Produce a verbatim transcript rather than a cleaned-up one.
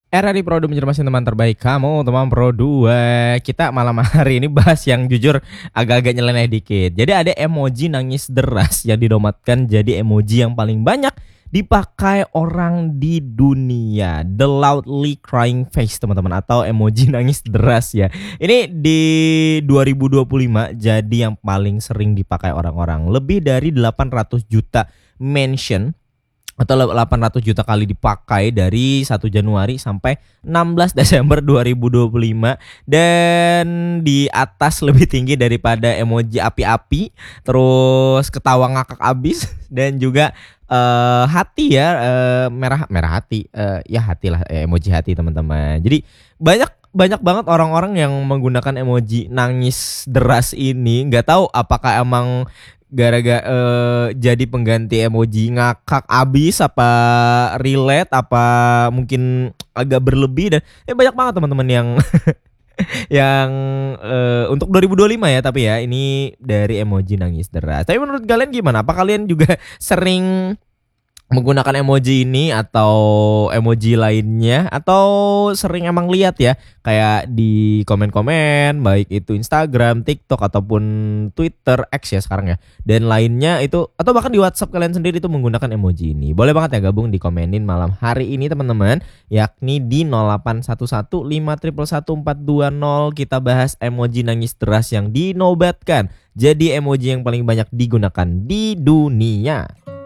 R R I Pro dua mencermaskan teman terbaik kamu, teman Pro dua. Kita malam hari ini bahas yang jujur agak-agak nyeleneh dikit. Jadi ada emoji nangis deras yang dinobatkan jadi emoji yang paling banyak dipakai orang di dunia. The loudly crying face, teman-teman, atau emoji nangis deras ya. Ini di dua ribu dua puluh lima jadi yang paling sering dipakai orang-orang. Lebih dari delapan ratus juta mention atau delapan ratus juta kali dipakai dari satu Januari sampai enam belas Desember dua ribu dua puluh lima, dan di atas lebih tinggi daripada emoji api-api, terus ketawa ngakak abis, dan juga uh, hati ya, uh, merah merah hati, uh, ya hati lah, emoji hati teman-teman. Jadi banyak banyak banget orang-orang yang menggunakan emoji nangis deras ini. Nggak tahu apakah emang gara-gara uh, jadi pengganti emoji ngakak abis, apa relate, apa mungkin agak berlebih, dan ya banyak banget teman-teman yang yang uh, untuk dua ribu dua puluh lima ya, tapi ya ini dari emoji nangis deras. Tapi menurut kalian gimana? Apa kalian juga sering menggunakan emoji ini atau emoji lainnya, atau sering emang lihat ya kayak di komen-komen baik itu Instagram, TikTok ataupun Twitter X ya sekarang ya, dan lainnya itu, atau bahkan di WhatsApp kalian sendiri itu menggunakan emoji ini? Boleh banget ya gabung di komenin malam hari ini teman-teman, yakni di nol delapan satu satu lima satu satu empat dua nol. Kita bahas emoji nangis deras yang dinobatkan jadi emoji yang paling banyak digunakan di dunia.